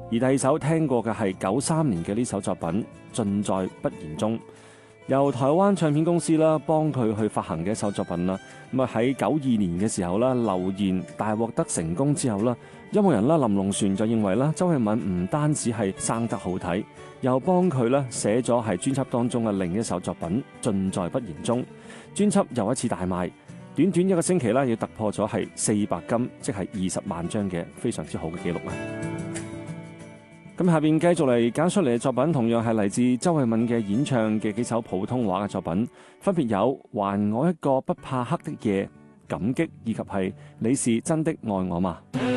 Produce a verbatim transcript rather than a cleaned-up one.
而第二首聽過嘅係九三年嘅呢首作品《盡在不言中》，由台灣唱片公司啦幫佢去發行嘅一首作品啦。咁啊喺九二年嘅時候啦，留言大獲得成功之後啦，音樂人啦林隆璇就認為啦周慧敏唔單止係生得好睇，又幫佢咧寫咗係專輯當中嘅另一首作品《盡在不言中》。專輯又一次大賣，短短一個星期啦，要突破咗係四百金，即係二十萬張嘅非常之好嘅記錄啊！咁下邊繼續嚟揀出嚟嘅作品，同樣係嚟自周慧敏嘅演唱嘅幾首普通話嘅作品，分別有《還我一個不怕黑的夜》、《感激》以及係《你是真的愛我嗎》。